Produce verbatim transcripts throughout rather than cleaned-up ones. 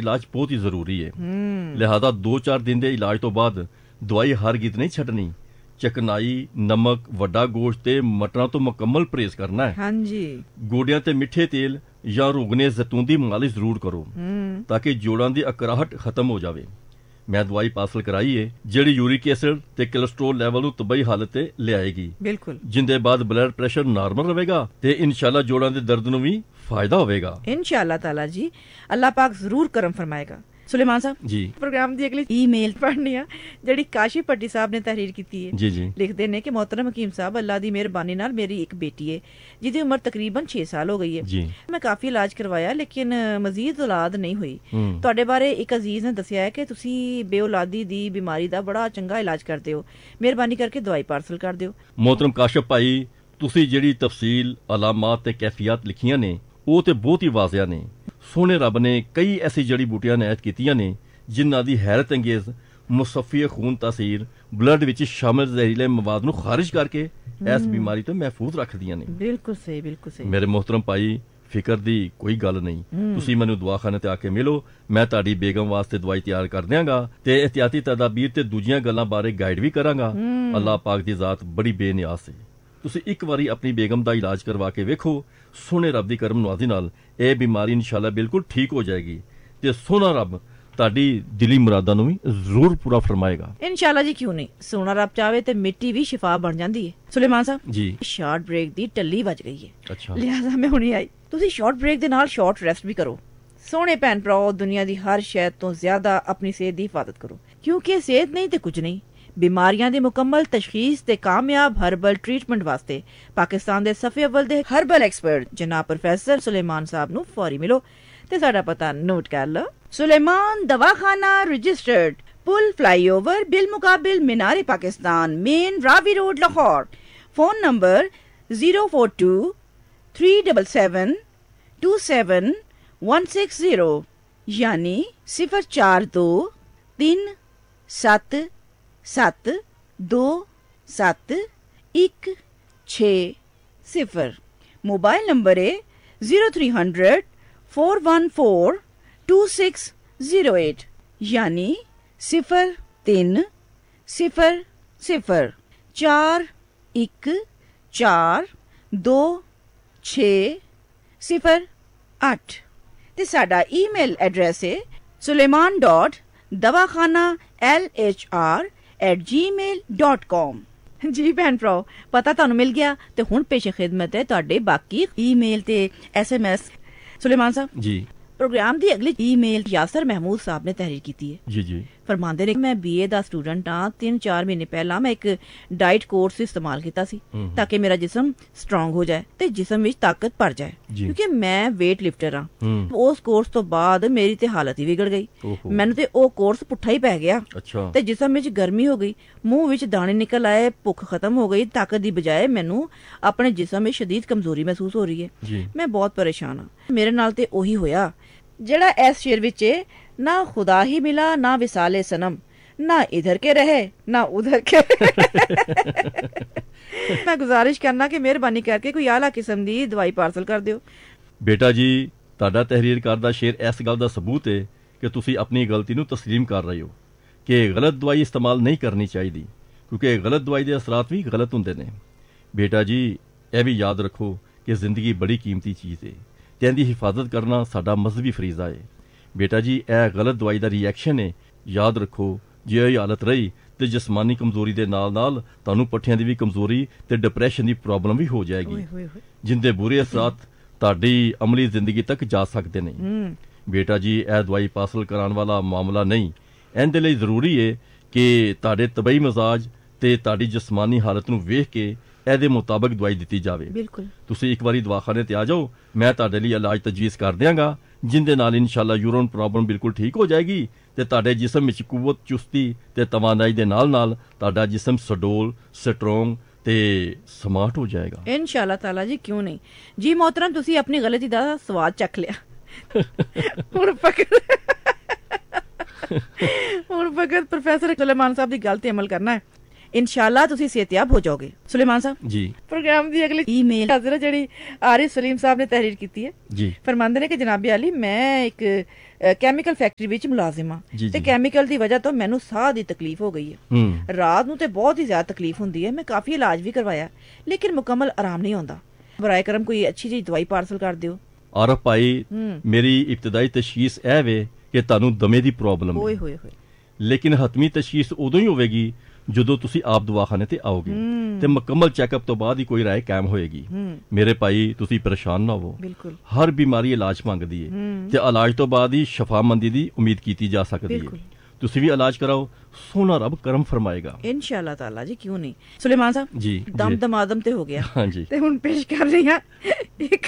ਇਲਾਜ ਬਹੁਤ ਹੀ ਜ਼ਰੂਰੀ ਹੈ। ਲਿਹਾਜ਼ਾ ਦੋ ਚਾਰ ਦਿਨ ਦੇ ਇਲਾਜ ਤੋਂ ਬਾਅਦ ਦਵਾਈ ਹਰਗਿਜ਼ ਨਹੀਂ ਛੱਡਣੀ। ਚਕਨਾਈ, ਨਮਕ, ਵੱਡਾ ਗੋਸ਼ਤ ਤੇ ਮਟਰਾਂ ਤੋਂ ਮੁਕੰਮਲ ਪਰਹੇਜ਼ ਕਰਨਾ ਹੈ। ਹਾਂਜੀ। ਗੋਡਿਆਂ ਤੇ ਮਿੱਠੇ ਤੇਲ ਜਾਂ ਰੁਗਨੇ ਜ਼ੈਤੂਨ ਦੀ ਮਾਲਿਸ਼ ਜ਼ਰੂਰ ਕਰੋ ਤਾਂ ਕਿ ਜੋੜਾਂ ਦੀ ਅਕੜਾਹਟ ਖਤਮ ਹੋ ਜਾਵੇ। ਮੈਂ ਦਵਾਈ ਪਾਸਲ ਕਰਾਈ ਹੈ ਜਿਹੜੀ ਯੂਰਿਕ ਐਸਿਡ ਤੇ ਕੋਲੇਸਟ੍ਰੋਲ ਲੈਵਲ ਨੂੰ ਤਬਾਈ ਹਾਲਤ ਤੇ ਲਿਆਏਗੀ। ਬਿਲਕੁਲ। ਜਿੰਦੇ ਬਾਅਦ ਬਲੱਡ ਪ੍ਰੈਸ਼ਰ ਨਾਰਮਲ ਰਹੇਗਾ ਤੇ ਇਨਸ਼ਾਅੱਲਾ ਜੋੜਾਂ ਦੇ ਦਰਦ ਨੂੰ ਵੀ ਫਾਇਦਾ ਹੋਵੇਗਾ। ਇਨਸ਼ਾਅੱਲਾ ਤਾਲਾ ਜੀ, ਅੱਲਾਹ ਪਾਕ ਜ਼ਰੂਰ ਕਰਮ ਫਰਮਾਏਗਾ। ਸੁਲੇਮਾਨ ਸਾਹਿਬ ਜੀ, ਪ੍ਰੋਗਰਾਮ ਦੀ ਅਗਲੀ ਈਮੇਲ ਪੜ੍ਹਨੀ ਆ ਜਿਹੜੀ ਕਾਸ਼ੀ ਭੱਟੀ ਸਾਹਿਬ ਨੇ ਤਹਿਰੀਰ ਕੀਤੀ ਹੈ। ਜੀ ਜੀ। ਲਿਖਦੇ ਨੇ ਕਿ मोहतरम हकीम साहब, अल्लाह ਦੀ ਮਿਹਰਬਾਨੀ ਨਾਲ ਮੇਰੀ ਇੱਕ ਬੇਟੀ ਹੈ ਜਿਹਦੀ ਉਮਰ ਤਕਰੀਬਨ ਛੇ ਸਾਲ ਹੋ ਗਈ ਹੈ ਜੀ। ਮੈਂ ਕਾਫੀ ਇਲਾਜ ਕਰਵਾਇਆ ਲੇਕਿਨ ਮਜ਼ੀਦ ਔਲਾਦ ਨਹੀਂ ਹੋਈ। ਤੁਹਾਡੇ ਬਾਰੇ ਇੱਕ ਅਜ਼ੀਜ਼ ਨੇ ਦੱਸਿਆ ਹੈ ਕਿ ਤੁਸੀਂ ਬੇਔਲਾਦੀ ਦੀ ਬਿਮਾਰੀ ਦਾ ਬੜਾ ਚੰਗਾ ਇਲਾਜ ਕਰਦੇ ਹੋ, ਮਿਹਰਬਾਨੀ ਕਰਕੇ ਦਵਾਈ ਪਾਰਸਲ ਕਰ ਦਿਓ। मोहतरम ਕਾਸ਼ਿਫ ਭਾਈ, ਤੁਸੀਂ ਜਿਹੜੀ ਤਫਸੀਲ, ਅਲਾਮਾਤ ਤੇ ਕੈਫੀਅਤ ਲਿਖੀਆਂ ਨੇ ਉਹ ਤੇ ਬਹੁਤ ਹੀ ਵਾਜ਼ਿਆ ਨੇ। ਸੋਹਣੇ ਰੱਬ ਨੇ ਕਈ ਐਸੀ ਜੜੀ ਬੂਟੀਆਂ ਨਾਇਤ ਕੀਤੀਆਂ ਨੇ ਜਿਨ੍ਹਾਂ ਦੀ ਹੈਰਤ ਅੰਗੇਜ਼ ਮੁਸੱਫੀ ਖੂਨ ਤਾਸੀਰ ਬਲੱਡ ਵਿੱਚ ਸ਼ਾਮਿਲ ਜ਼ਹਿਰੀਲੇ ਮਵਾਦ ਨੂੰ ਖਾਰਿਜ ਕਰਕੇ ਇਸ ਬਿਮਾਰੀ ਤੋਂ ਮਹਿਫੂਜ਼ ਰੱਖਦੀਆਂ ਨੇ। ਬਿਲਕੁਲ ਸਹੀ, ਬਿਲਕੁਲ ਸਹੀ। ਮੇਰੇ ਮੁਹਤਰਮ ਭਾਈ, ਫਿਕਰ ਦੀ ਕੋਈ ਗੱਲ ਨਹੀਂ। ਤੁਸੀਂ ਮੈਨੂੰ ਦੁਆਖਾਨੇ ਤੇ ਆ ਕੇ ਮਿਲੋ, ਮੈਂ ਤੁਹਾਡੀ ਬੇਗਮ ਵਾਸਤੇ ਦਵਾਈ ਤਿਆਰ ਕਰ ਦਿਆਂਗਾ ਤੇ ਇਹਤਿਆਤੀ ਤਦਾਬੀਰ ਤੇ ਦੂਜੀਆਂ ਗੱਲਾਂ ਬਾਰੇ ਗਾਈਡ ਵੀ ਕਰਾਂਗਾ। ਅੱਲਾਹ ਪਾਕ ਦੀ ਜ਼ਾਤ ਬੜੀ ਬੇਨਿਆਜ਼ ਹੈ। ਤੁਸੀਂ ਇੱਕ ਵਾਰੀ ਆਪਣੀ ਬੇਗਮ ਦਾ ਇਲਾਜ ਕਰਵਾ ਕੇ ਵੇਖੋ, ਸੋਹਣੇ ਰੱਬ ਦੀ ਕਰਮ ਨਵਾਜ਼ੀ ਨਾਲ ਇਹ ਬਿਮਾਰੀ ਇਨਸ਼ਾਅੱਲਾ ਬਿਲਕੁਲ ਠੀਕ ਹੋ ਜਾਏਗੀ ਤੇ ਸੋਹਣਾ ਰੱਬ ਤੁਹਾਡੀ ਦਿਲੀ ਮੁਰਾਦਾਂ ਨੂੰ ਵੀ ਜ਼ਰੂਰ ਪੂਰਾ ਫਰਮਾਏਗਾ। ਇਨਸ਼ਾਅੱਲਾ ਜੀ, ਕਿਉਂ ਨਹੀਂ। ਸੋਹਣਾ ਰੱਬ ਚਾਵੇ ਤੇ ਮਿੱਟੀ ਵੀ ਸ਼ਿਫਾ ਬਣ ਜਾਂਦੀ ਹੈ। ਸੁਲੇਮਾਨ ਸਾਹਿਬ ਜੀ, ਸ਼ਾਰਟ ਬ੍ਰੇਕ ਦੀ ਟੱਲੀ ਵੱਜ ਗਈ ਹੈ। ਅੱਛਾ। ਲਿਹਾਜ਼ਾ ਮੈਂ ਹੁਣੀ ਆਈ। ਤੁਸੀਂ ਸ਼ਾਰਟ ਬ੍ਰੇਕ ਦੇ ਨਾਲ ਸ਼ਾਰਟ ਰੈਸਟ ਵੀ ਕਰੋ। ਸੋਹਣੇ ਭੈਣ ਭਰਾਓ, ਦੁਨੀਆ ਦੀ ਹਰ ਸ਼ੈ ਤੋਂ ਜ਼ਿਆਦਾ ਆਪਣੀ ਸਿਹਤ ਦੀ ਹਿਫਾਜ਼ਤ ਕਰੋ ਕਿਉਂਕਿ ਸਿਹਤ ਨਹੀਂ ਤੇ ਕੁਝ ਨਹੀਂ। ਬਿਮਾਰੀਆਂ ਦੀ ਮੁਕੰਮਲ ਤਸ਼ਖੀਸ ਤੇ ਕਾਮਯਾਬ ਹਰਬਲ ਟ੍ਰੀਟਮੈਂਟ ਵਾਸਤੇ ਪਾਕਿਸਤਾਨ ਦੇ ਸਫੇ ਅਵਲ ਦੇ ਹਰਬਲ ਐਕਸਪਰਟ ਜਨਾਬ ਪ੍ਰੋਫੈਸਰ ਸੁਲੇਮਾਨ ਸਾਹਿਬ ਨੂੰ ਫੌਰੀ ਮਿਲੋ ਤੇ ਸਾਡਾ ਪਤਾ ਨੋਟ ਕਰ ਲਓ। Suleman ਦਵਾਖਾਨਾ registered, pool flyover bill ਮੁਕਾबिल Minar Pakistan, main Ravi road Lahore. Phone number zero four to three double seven to seven one six zero यानी सिफर चार दो तीन सत्त सत्त दो सत्त एक छे सिफर। मोबाइल नंबर है zero three hundred four one four to six zero eight यानी सिफर तीन सिफर सिफर चार एक चार दो छे सिफर अठ। ते साडा ईमेल एड्रेस है सुलेमान डॉट दवाखाना एल एच आर एट जी मेल डॉट कॉम। जी भैन भराओ, पता तुहानू मिल गया ते हुण पेश खिदमत है तुहाडे बाकी ईमेल ते एस एम एस। सुलेमान साहब जी, प्रोग्राम दी अगली ईमेल यासर महमूद साहब ने तहरीर की है। जी जी। फरमांदे ने मैं बीए दा स्टूडेंट हाँ, तीन चार महीने पहला मैं एक डाइट कोर्स इस्तेमाल किया सी ताकि मेरा जिस्म स्ट्रोंग हो जाए ते जिस्म विच ताकत भर जाए क्योंकि मैं वेट लिफ्टर हाँ। उस कोर्स तो बाद मेरी ते हालत ही बिगड़ गई। मैनू ते ओ कोर्स पुट्ठा ही पै गया ते जिस्म विच गर्मी हो गई, मुंह विच दाने निकल आए, भुख खत्म हो गई, ताकत दी बजाय मैनू अपने जिस्म में शदीद कमजोरी महसूस हो रही है। मैं बहुत परेशान हाँ। मेरे नाल ते ओही होया जेड़ा इस शेर विच ना खुदा ही मिला ना विसाले सनम, ना इधर के रहे ना उधर के। मैं गुजारिश करना कि मेहरबानी करके कोई आला किस्म दी दवाई पार्सल कर दियो। बेटा जी, ਤੁਹਾਡਾ ਤਹਿਰੀਰ ਕਰਦਾ ਸ਼ੇਰ ਇਸ ਗੱਲ ਦਾ ਸਬੂਤ ਹੈ ਕਿ ਤੁਸੀਂ ਆਪਣੀ ਗਲਤੀ ਨੂੰ ਤਸਲੀਮ ਕਰ ਰਹੇ ਹੋ ਕਿ ਗਲਤ ਦਵਾਈ ਇਸਤੇਮਾਲ ਨਹੀਂ ਕਰਨੀ ਚਾਹੀਦੀ ਕਿਉਂਕਿ ਗਲਤ ਦਵਾਈ ਦੇ ਅਸਰਾਤ ਵੀ ਗਲਤ ਹੁੰਦੇ ਨੇ। ਬੇਟਾ ਜੀ, ਇਹ ਵੀ ਯਾਦ ਰੱਖੋ ਕਿ ਜ਼ਿੰਦਗੀ ਬੜੀ ਕੀਮਤੀ ਚੀਜ਼ ਹੈ ਤੇ ਇਹਦੀ ਹਿਫਾਜ਼ਤ ਕਰਨਾ ਸਾਡਾ ਮਜ਼ਹਬੀ ਫਰੀਜ਼ਾ ਹੈ। बेटा जी, यह गलत दवाई का रिएक्शन है। याद रखो जे यह हालत रही तो जिसमानी कमजोरी के नाल नाल तुहानू पट्ठियां दी भी कमजोरी ते डिप्रैशन की प्रॉब्लम भी हो जाएगी जिंदे बुरे असरात तुहाडी अमली जिंदगी तक जा सकते ने। बेटा जी, यह दवाई पार्सल कराने वाला मामला नहीं। इहदे लई जरूरी है कि तुहाडे तबई मजाज ते तुहाडी जिसमानी हालत नू वेख के ਇਹਦੇ ਮੁਤਾਬਕ ਦਵਾਈ ਦਿੱਤੀ ਜਾਵੇ। ਬਿਲਕੁਲ। ਤੁਸੀਂ ਇੱਕ ਵਾਰੀ ਦਵਾਖਾਨੇ ਤੇ ਆ ਜਾਓ, ਮੈਂ ਤੁਹਾਡੇ ਲਈ ਇਲਾਜ ਤਜਵੀਜ਼ ਕਰ ਦਿਆਂਗਾ ਜਿੰਦੇ ਨਾਲ ਇਨਸ਼ਾਅੱਲਾ ਯੂਰਨ ਪ੍ਰੋਬਲਮ ਬਿਲਕੁਲ ਠੀਕ ਹੋ ਜਾਏਗੀ ਤੇ ਤੁਹਾਡੇ ਜਿਸਮ ਵਿੱਚ ਕੁਵਤ, ਚੁਸਤੀ ਤੇ ਤਵਾਨਾਈ ਦੇ ਨਾਲ ਨਾਲ ਤੁਹਾਡਾ ਜਿਸਮ ਸਡੋਲ, ਸਟਰੋਂਗ ਤੇ ਸਮਾਰਟ ਹੋ ਜਾਏਗਾ ਇਨਸ਼ਾਅੱਲਾ ਤਾਲਾ ਜੀ। ਕਿਉਂ ਨਹੀਂ ਜੀ ਮੋਹਤਰਮ, ਤੁਸੀਂ ਆਪਣੀ ਗਲਤੀ ਦਾ ਸਵਾਦ ਚੱਖ ਲਿਆ। ਹੁਣ ਫਕਰ ਹੁਣ ਫਕਰ ਪ੍ਰੋਫੈਸਰ ਸੁਲੇਮਾਨ ਸਾਹਿਬ ਦੀ ਗੱਲ ਤੇ ਅਮਲ ਕਰਨਾ ਹੈ। इंशाल्लाह तुसी सेहतयाब हो जाओगे। सुलेमान साहब जी, प्रोग्राम दी अगली ईमेल हाज़िर जेड़ी आरिफ सलीम साहब ने तहरीर की है जी। फरमांदे ने कि जनाब अली मैं एक कैमिकल फैक्ट्री विच मुलाजिम हां ते कैमिकल दी वजह तो मैनू साह दी तकलीफ हो गई है। रात नू ते बहुत ही ज्यादा तकलीफ हुंदी है। मैं काफी इलाज भी करवाया लेकिन मुकम्मल आराम नहीं होंदा। बराए करम कोई अच्छी जी दवाई पार्सल कर दियो। आरफ भाई, मेरी इब्तदाई तशखीस ए वे कि तानू दमे दी प्रॉब्लम होए होए होए लेकिन हतमी तशखीस उदों ही होवेगी ਜਦੋਂ ਤੁਸੀਂ ਆਪ ਦਵਾਖਾਨੇ ਤੇ ਆਓਗੇ ਤੇ ਮੁਕੰਮਲ ਚੈੱਕਅਪ ਤੋਂ ਬਾਅਦ ਹੀ ਕੋਈ ਰਾਏ ਕਾਇਮ ਹੋਏਗੀ। ਮੇਰੇ ਭਾਈ, ਤੁਸੀਂ ਪਰੇਸ਼ਾਨ ਨਾ ਹੋਵੋ। ਬਿਲਕੁਲ ਹਰ ਬਿਮਾਰੀ ਇਲਾਜ ਮੰਗਦੀ ਹੈ ਤੇ ਇਲਾਜ ਤੋਂ ਬਾਅਦ ਹੀ ਸ਼ਫਾਮੰਦੀ ਦੀ ਉਮੀਦ ਕੀਤੀ ਜਾ ਸਕਦੀ ਹੈ। ਤੁਸੀਂ ਵੀ ਇਲਾਜ ਕਰਾਓ, ਸੋਨਾ ਰੱਬ ਕਰਮ ਫਰਮਾਏਗਾ ਇਨਸ਼ਾਅੱਲਾ ਤਾਲਾ ਜੀ। ਕਿਉਂ ਨਹੀਂ ਸੁਲੇਮਾਨ ਸਾਹਿਬ ਜੀ, ਦਮ ਦਮਾਦਮ ਤੇ ਹੋ ਗਿਆ। ਹਾਂਜੀ, ਤੇ ਹੁਣ ਪੇਸ਼ ਕਰ ਰਹੀ ਹਾਂ ਇੱਕ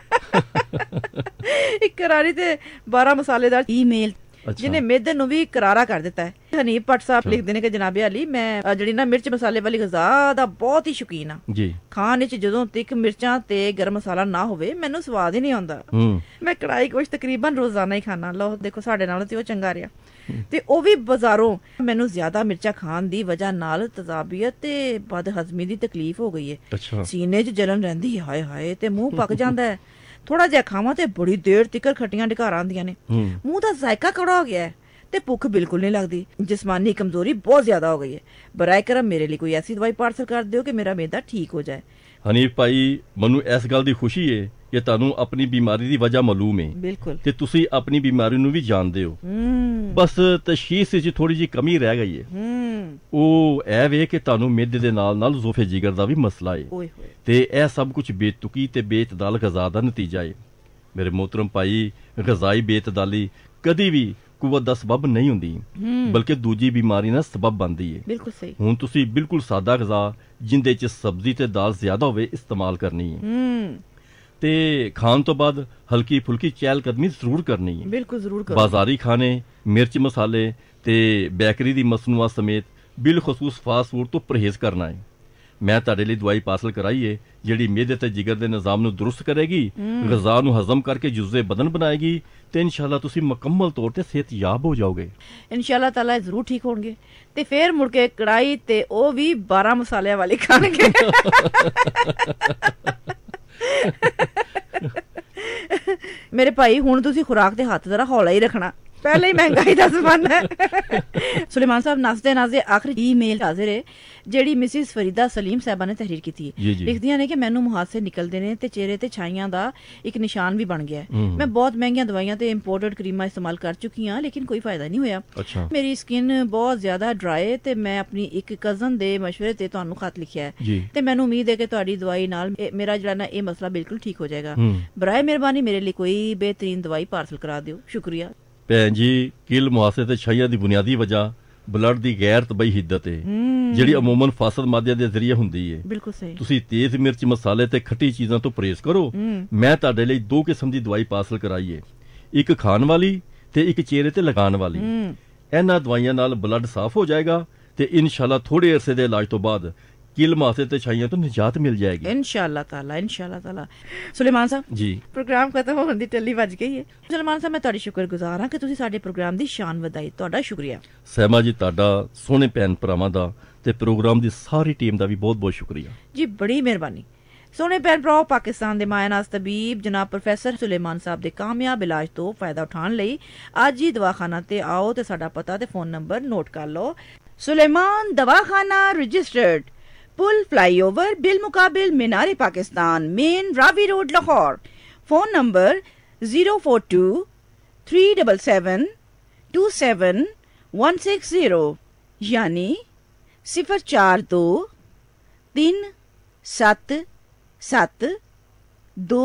ਇੱਕ ਕਰਾਰੀ ਤੇ ਬਾਰਾਂ ਮਸਾਲੇਦਾਰ ਈਮੇਲ जिन्हें मेदे नु भी करारा कर दिता है। हनीफ भट्ट साहब लिखते ने कि जनाबे अली मैं जड़ी ना मिर्च मसाले वाली गज़ा दा बहुत ही शौकीन हां जी। खाने च जदों तक मिर्चां ते गरम मसाला ना होवे मैनू स्वाद ही नहीं आंदा। मैं कढ़ाई गोश्त तकरीबन रोजाना ही खाना। लो देखो साडे नाल ते ओ चंगा रिहा ते ओ भी बाजारों। मैनू ज्यादा मिर्चा खान दी वजह नाल तजाबियत ते बदहजमी दी तकलीफ हो गई है। सीने च जलन रहिंदी है, हाय हाय, ते मुंह पक जांदा है। थोड़ा जिहा खावां ते बड़ी देर तिकर खट्टियां ढकारां आंदियां ने, मुंह दा जायका कड़ा हो गया है ते भुख बिल्कुल नहीं लगदी। जिस्मानी कमजोरी बहुत ज्यादा हो गई है। बराए करम मेरे लिए कोई ऐसी दवाई पार्सल कर दियो कि मेरा मैदा ठीक हो जाए। हनीफ भाई, ਮੈਨੂੰ ਇਸ ਗੱਲ ਦੀ ਖੁਸ਼ੀ ਹੈ ਕਿ ਤੁਹਾਨੂੰ ਆਪਣੀ ਬਿਮਾਰੀ ਦੀ ਵਜ੍ਹਾ ਮਾਲੂਮ ਹੈ ਬਿਲਕੁਲ ਤੇ ਤੁਸੀਂ ਆਪਣੀ ਬਿਮਾਰੀ ਨੂੰ ਵੀ ਜਾਣਦੇ ਹੋ। ਬਸ ਤਸ਼ਖੀਸ ਵਿੱਚ ਥੋੜੀ ਜਿਹੀ ਕਮੀ ਰਹਿ ਗਈ ਹੈ। ਉਹ ਇਹ ਵੇ ਕਿ ਤੁਹਾਨੂੰ ਮਿਹਦੇ ਦੇ ਨਾਲ ਨਾਲ ਜ਼ੋਫੇ ਜਿਗਰ ਦਾ ਵੀ ਮਸਲਾ ਹੈ ਤੇ ਇਹ ਸਭ ਕੁਝ ਬੇਤੁਕੀ ਤੇ ਬੇਤਦਾਲ ਗ਼ਜ਼ਾ ਦਾ ਨਤੀਜਾ ਹੈ। ਮੇਰੇ ਮੋਹਤਰਮ ਭਾਈ, ਗ਼ਜ਼ਾਈ ਬੇਤਦਾਲੀ ਕਦੀ ਵੀ ਕੁਵਤ ਦਾ ਸਬਬ ਨਹੀਂ ਹੁੰਦੀ ਬਲਕਿ ਦੂਜੀ ਬਿਮਾਰੀ ਦਾ ਸਬਬ ਬਣਦੀ ਹੈ। ਬਿਲਕੁਲ ਸਹੀ। ਹੁਣ ਤੁਸੀਂ ਬਿਲਕੁਲ ਸਾਦਾ ਗ਼ਜ਼ਾ ਜਿੰਦੇ ਚ ਸਬਜ਼ੀ ਤੇ ਦਾਲ ਜ਼ਿਆਦਾ ਹੋਵੇ ਇਸਤੇਮਾਲ ਕਰਨੀ ਹੈ ਤੇ ਖਾਣ ਤੋਂ ਬਾਅਦ ਹਲਕੀ ਫੁਲਕੀ ਚਹਿਲ ਕਦਮੀ ਜ਼ਰੂਰ ਕਰਨੀ ਹੈ। ਬਿਲਕੁਲ ਜ਼ਰੂਰ ਕਰੋ। ਬਾਜ਼ਾਰੀ ਖਾਣੇ, ਮਿਰਚ ਮਸਾਲੇ ਤੇ ਬੇਕਰੀ ਦੀ ਮਸਨੂਆਤ ਸਮੇਤ ਬਿਲਖਸੂਸ ਫਾਸਟ ਫੂਡ ਤੋਂ ਪਰਹੇਜ਼ ਕਰਨਾ ਹੈ। ਮੈਂ ਤੁਹਾਡੇ ਲਈ ਦਵਾਈ ਪਾਰਸਲ ਕਰਾਈ ਹੈ ਜਿਹੜੀ ਮਿਹਦੇ ਤੇ ਜਿਗਰ ਦੇ ਨਿਜ਼ਾਮ ਨੂੰ ਦਰੁਸਤ ਕਰੇਗੀ, ਗ਼ਜ਼ਾ ਨੂੰ ਹਜ਼ਮ ਕਰਕੇ ਜੁਜ਼ੇ ਬਦਨ ਬਣਾਏਗੀ ਤੇ ਇਨਸ਼ਾਅੱਲਾ ਤੁਸੀਂ ਮੁਕੰਮਲ ਤੌਰ ਤੇ ਸਿਹਤਯਾਬ ਹੋ ਜਾਓਗੇ। ਇਨਸ਼ਾਅੱਲਾ ਤਾਲਾ ਜ਼ਰੂਰ ਠੀਕ ਹੋਣਗੇ ਤੇ ਫੇਰ ਮੁੜ ਕੇ ਕੜਾਈ ਤੇ ਉਹ ਵੀ ਬਾਰਾਂ ਮਸਾਲਿਆਂ ਵਾਲੀ ਖਾਣਗੇ। ਮੇਰੇ ਭਾਈ, ਹੁਣ ਤੁਸੀਂ ਖੁਰਾਕ ਦੇ ਹੱਥ ਜ਼ਰਾ ਹੌਲਾ ਹੀ ਰੱਖਣਾ, पहले ही महंगाई का जमाना है। सुलेमान साहब, नाजदे नाजदे आखिरी ईमेल हाजिर है ਜਿਹੜੀ ਮਿਸਿਸ ਫਰੀਦਾ ਸਲੀਮ ਸਾਹਿਬਾ ਨੇ ਤਹਿਰੀਰ ਕੀਤੀ ਹੈ। ਲਿਖਦੀਆਂ ਨੇ ਕਿ ਮੈਨੂੰ ਮੁਹਾਸੇ ਨਿਕਲਦੇ ਨੇ ਤੇ ਚਿਹਰੇ ਤੇ ਛਾਈਆਂ ਦਾ ਇੱਕ ਨਿਸ਼ਾਨ ਵੀ ਬਣ ਗਿਆ ਹੈ। ਮੈਂ ਬਹੁਤ ਮਹਿੰਗੀਆਂ ਦਵਾਈਆਂ ਤੇ ਇੰਪੋਰਟਡ ਕਰੀਮਾਂ ਇਸਤੇਮਾਲ ਕਰ ਚੁੱਕੀ ਹਾਂ ਲੇਕਿਨ ਕੋਈ ਫਾਇਦਾ ਨਹੀਂ ਹੋਇਆ। ਮੇਰੀ ਸਕਿਨ ਬਹੁਤ ਜ਼ਿਆਦਾ ਡਰਾਈ ਹੈ ਤੇ ਮੈਂ ਆਪਣੀ ਇੱਕ ਕਜ਼ਨ ਦੇ ਮਸ਼ਵਰੇ ਤੇ ਤੁਹਾਨੂੰ ਖਤ ਲਿਖਿਆ ਹੈ ਤੇ ਮੈਨੂੰ ਉਮੀਦ ਹੈ ਕਿ ਤੁਹਾਡੀ ਦਵਾਈ ਨਾਲ ਮੇਰਾ ਜਿਹੜਾ ਨਾ ਇਹ ਮਸਲਾ ਬਿਲਕੁਲ ਠੀਕ ਹੋ ਜਾਏਗਾ। ਬਰਾਏ ਮਿਹਰਬਾਨੀ ਮੇਰੇ ਲਈ ਕੋਈ ਬਿਹਤਰੀਨ ਦਵਾਈ ਪਾਰਸਲ ਕਰਾ ਦਿਓ। ਸ਼ੁਕਰੀਆ। ਭੈਣ ਜੀ, ਕਿਲ ਮੁਹਾਸੇ ਤੇ ਛਾਈਆਂ ਦੀ ਬੁਨਿਆਦੀ ਵਜ੍ਹਾ ਬਲੱਡ ਦੀ ਗੈਰ ਤਬਈ ਹਿੱਦਤ ਹੈ ਜਿਹੜੀ ਅਮੂਮਨ ਫਾਸਦ ਮਾਦਿਆਂ ਦੇ ਜ਼ਰੀਏ ਹੁੰਦੀ ਹੈ। ਬਿਲਕੁਲ ਸਹੀ। ਤੁਸੀਂ ਤੇਜ਼ ਮਿਰਚ, ਮਸਾਲੇ ਤੇ ਖੱਟੀ ਚੀਜ਼ਾਂ ਤੋਂ ਪਰਹੇਜ਼ ਕਰੋ। ਮੈਂ ਤੁਹਾਡੇ ਲਈ ਦੋ ਕਿਸਮ ਦੀ ਦਵਾਈ ਪਾਰਸਲ ਕਰਾਈ ਹੈ, ਇੱਕ ਖਾਣ ਵਾਲੀ ਤੇ ਇੱਕ ਚਿਹਰੇ ਤੇ ਲਗਾਉਣ ਵਾਲੀ। ਇਹਨਾਂ ਦਵਾਈਆਂ ਨਾਲ ਬਲੱਡ ਸਾਫ਼ ਹੋ ਜਾਏਗਾ ਤੇ ਇਨਸ਼ਾਅੱਲਾ ਥੋੜੇ ਅਰਸੇ ਦੇ ਇਲਾਜ ਤੋਂ ਬਾਅਦ ਕਿਲ ਮੁਹਾਸੇ ਤੇ ਛਾਈਆਂ ਤੋਂ ਨਿਜਾਤ ਮਿਲ ਜਾਏਗੀ ਇਨਸ਼ਾਅੱਲਾ ਤਾਲਾ। ਇਨਸ਼ਾਅੱਲਾ ਤਾਲਾ। ਸੁਲੇਮਾਨ ਸਾਹਿਬ ਜੀ, ਪ੍ਰੋਗਰਾਮ ਖਤਮ ਹੋਣ ਦੀ ਟੱਲੀ ਵੱਜ ਗਈ ਹੈ। ਸੁਲੇਮਾਨ ਸਾਹਿਬ, ਮੈਂ ਤੁਹਾਡੀ ਸ਼ੁਕਰਗੁਜ਼ਾਰ ਹਾਂ ਕਿ ਤੁਸੀਂ ਸਾਡੇ ਪ੍ਰੋਗਰਾਮ ਦੀ ਸ਼ਾਨ ਵਧਾਈ। ਤੁਹਾਡਾ ਸ਼ੁਕਰੀਆ। ਸਹਿਮਾ ਜੀ, ਤੁਹਾਡਾ ਸੋਹਣੇ ਭੈਣ ਭਰਾਵਾਂ ਦਾ ਤੇ ਪ੍ਰੋਗਰਾਮ ਦੀ ਸਾਰੀ ਟੀਮ ਦਾ ਵੀ ਬਹੁਤ ਬਹੁਤ ਸ਼ੁਕਰੀਆ ਜੀ। ਬੜੀ ਮਿਹਰਬਾਨੀ। ਸੋਹਣੇ ਭੈਣ ਭਰਾਓ, ਪਾਕਿਸਤਾਨ ਦੇ ਮਾਇਨਾਜ਼ ਤਬੀਬ ਜਨਾਬ ਪ੍ਰੋਫੈਸਰ ਸੁਲੇਮਾਨ ਸਾਹਿਬ ਦੇ ਕਾਮਯਾਬ ਇਲਾਜ ਤੋਂ ਫਾਇਦਾ ਉਠਾਉਣ ਲਈ ਅੱਜ ਹੀ ਦਵਾਖਾਨਾ ਤੇ ਆਓ ਤੇ ਸਾਡਾ ਪਤਾ ਤੇ ਫੋਨ ਨੰਬਰ ਨੋਟ ਕਰ ਲਓ। Suleman ਦਵਾਖਾਨਾ registered, pull flyover bill मुकाबिल Minar Pakistan, main Ravi road, Lahore. Phone number zero four to three double seven to seven one six zero यानी सिफर चार दो तीन सत्त सत्त दो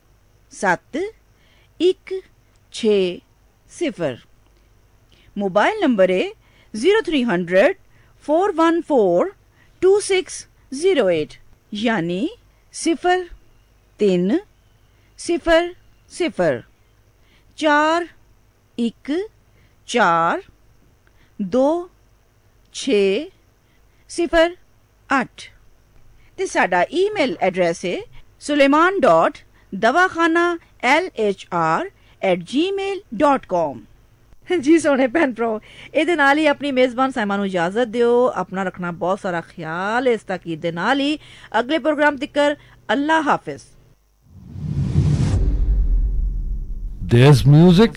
सत्त एक छे सिफर। मोबाइल नंबर है zero three hundred four one four to six zero eight यानी सिफर तीन सिफर सिफर चार एक चार दो छे सिफर अठ। ते साडा ईमेल एड्रेस है सुलेमान डॉट दवाखाना एल एच आर एट जी मेल डॉट कॉम। ਜੀ ਸੋਹਣੇ ਭੈਣ ਭਰਾ, ਇਹਦੇ ਨਾਲ ਹੀ ਆਪਣੀ ਮੇਜ਼ਬਾਨ ਸਾਇਮਾ ਨੂੰ ਇਜਾਜ਼ਤ ਦਿਓ। ਆਪਣਾ ਰੱਖਣਾ ਬਹੁਤ ਸਾਰਾ ਖਿਆਲ। ਇਸ ਤਾਕੀਦ ਦੇ ਨਾਲ ਹੀ ਅਗਲੇ ਪ੍ਰੋਗਰਾਮ ਤੱਕ ਅੱਲਾ ਹਾਫਿਜ਼। There's music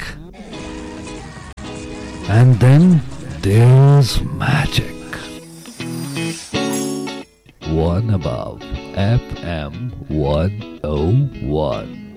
and then there's magic. One above F M one oh one.